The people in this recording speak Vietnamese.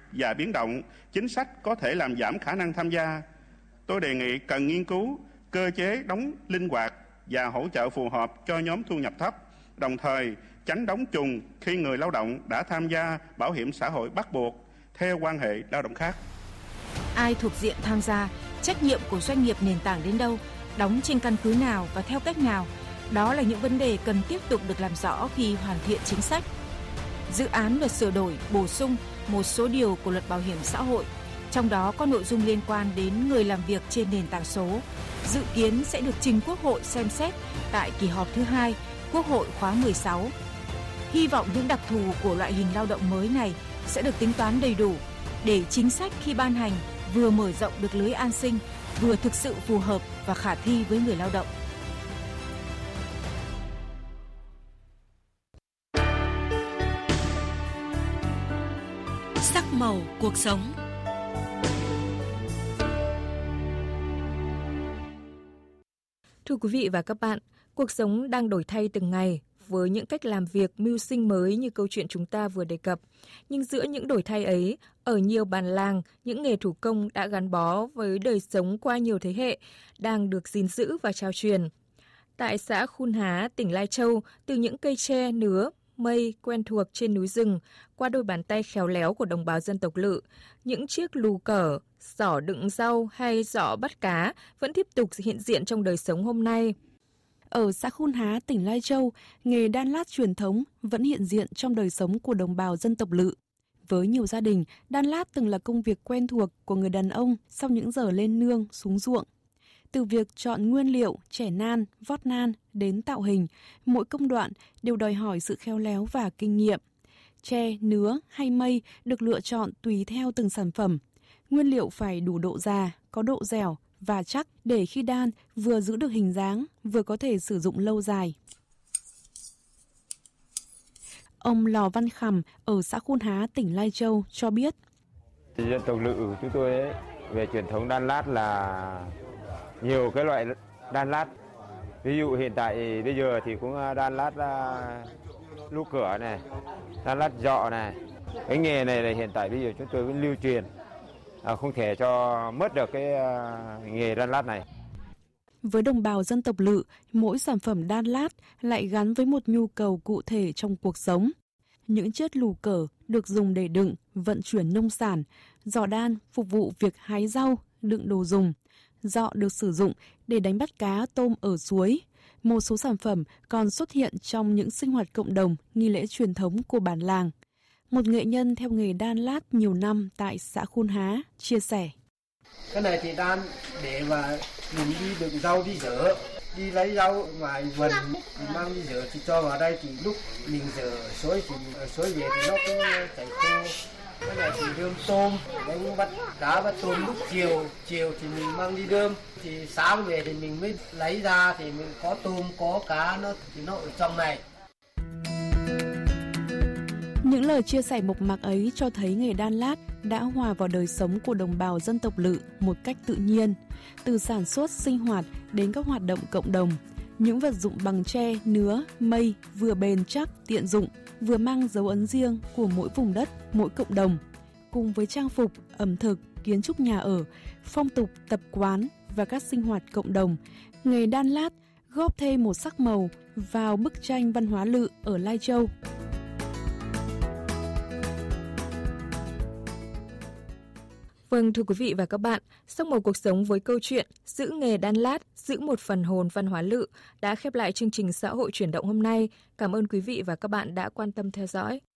và biến động, chính sách có thể làm giảm khả năng tham gia. Tôi đề nghị cần nghiên cứu cơ chế đóng linh hoạt và hỗ trợ phù hợp cho nhóm thu nhập thấp, đồng thời tránh đóng trùng khi người lao động đã tham gia bảo hiểm xã hội bắt buộc theo quan hệ lao động khác. Ai thuộc diện tham gia, trách nhiệm của doanh nghiệp nền tảng đến đâu, đóng trên căn cứ nào và theo cách nào, đó là những vấn đề cần tiếp tục được làm rõ khi hoàn thiện chính sách. Dự án luật sửa đổi, bổ sung một số điều của luật bảo hiểm xã hội, trong đó có nội dung liên quan đến người làm việc trên nền tảng số, dự kiến sẽ được trình Quốc hội xem xét tại kỳ họp thứ 2, Quốc hội khóa 16. Hy vọng những đặc thù của loại hình lao động mới này sẽ được tính toán đầy đủ để chính sách khi ban hành vừa mở rộng được lưới an sinh, vừa thực sự phù hợp và khả thi với người lao động. Sắc màu cuộc sống. Thưa quý vị và các bạn, cuộc sống đang đổi thay từng ngày với những cách làm việc mưu sinh mới như câu chuyện chúng ta vừa đề cập. Nhưng giữa những đổi thay ấy, ở nhiều bản làng, những nghề thủ công đã gắn bó với đời sống qua nhiều thế hệ, đang được gìn giữ và trao truyền. Tại xã Khuôn Há, tỉnh Lai Châu, từ những cây tre, nứa, mây quen thuộc trên núi rừng, qua đôi bàn tay khéo léo của đồng bào dân tộc Lự, những chiếc lù cở, giỏ đựng rau hay giỏ bắt cá vẫn tiếp tục hiện diện trong đời sống hôm nay. Ở xã Khuôn Há, tỉnh Lai Châu, nghề đan lát truyền thống vẫn hiện diện trong đời sống của đồng bào dân tộc Lự. Với nhiều gia đình, đan lát từng là công việc quen thuộc của người đàn ông sau những giờ lên nương, xuống ruộng. Từ việc chọn nguyên liệu, chẻ nan, vót nan đến tạo hình, mỗi công đoạn đều đòi hỏi sự khéo léo và kinh nghiệm. Tre, nứa hay mây được lựa chọn tùy theo từng sản phẩm. Nguyên liệu phải đủ độ già, có độ dẻo và chắc để khi đan vừa giữ được hình dáng, vừa có thể sử dụng lâu dài. Ông Lò Văn Khằm ở xã Khuôn Há, tỉnh Lai Châu cho biết. Dân tộc Lự chúng tôi ấy, về truyền thống đan lát là nhiều cái loại đan lát. Ví dụ hiện tại bây giờ thì cũng đan lát lu cửa này, đan lát giọ này. Cái nghề này là hiện tại bây giờ chúng tôi vẫn lưu truyền, không thể cho mất được cái nghề đan lát này. Với đồng bào dân tộc Lự, mỗi sản phẩm đan lát lại gắn với một nhu cầu cụ thể trong cuộc sống. Những chiếc lù cở được dùng để đựng, vận chuyển nông sản, giỏ đan phục vụ việc hái rau, đựng đồ dùng, giọ được sử dụng để đánh bắt cá tôm ở suối. Một số sản phẩm còn xuất hiện trong những sinh hoạt cộng đồng, nghi lễ truyền thống của bản làng. Một nghệ nhân theo nghề đan lát nhiều năm tại xã Khuôn Há chia sẻ. Cái này thì đan để mà mình đi đựng rau đi rửa, đi lấy rau ngoài vườn mình mang đi rửa thì cho vào đây thì lúc mình rửa ở suối thì ở suối về thì nó cũng chảy khô. Cái này thì đơm tôm, đánh bắt cá bắt tôm lúc chiều thì mình mang đi đơm, thì sáng về thì mình mới lấy ra thì mình có tôm có cá nó ở trong này. Những lời chia sẻ mộc mạc ấy cho thấy nghề đan lát đã hòa vào đời sống của đồng bào dân tộc Lự một cách tự nhiên. Từ sản xuất, sinh hoạt đến các hoạt động cộng đồng, những vật dụng bằng tre, nứa, mây vừa bền chắc, tiện dụng, vừa mang dấu ấn riêng của mỗi vùng đất, mỗi cộng đồng. Cùng với trang phục, ẩm thực, kiến trúc nhà ở, phong tục, tập quán và các sinh hoạt cộng đồng, nghề đan lát góp thêm một sắc màu vào bức tranh văn hóa Lự ở Lai Châu. Vâng, thưa quý vị và các bạn, Sắc màu cuộc sống với câu chuyện Giữ nghề đan lát, giữ một phần hồn văn hóa Lự đã khép lại chương trình Xã hội chuyển động hôm nay. Cảm ơn quý vị và các bạn đã quan tâm theo dõi.